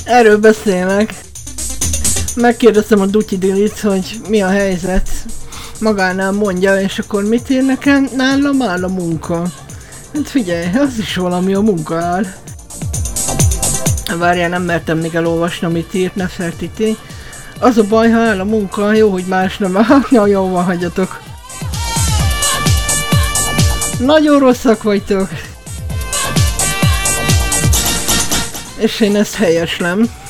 Erről beszélek. Megkérdeztem a Dutyi Dilit, hogy mi a helyzet. Magánál mondja, és akkor mit ír nekem? Nálam áll a munka. Hát figyelj, az is valami, a munka áll. Várjál, nem mertem még elolvasni, amit írt Nefertiti. Az a baj, ha áll a munka, jó, hogy más nem áll. Na, jó van, hagyjatok. Nagyon rosszak vagytok. És én ezt helyeslem.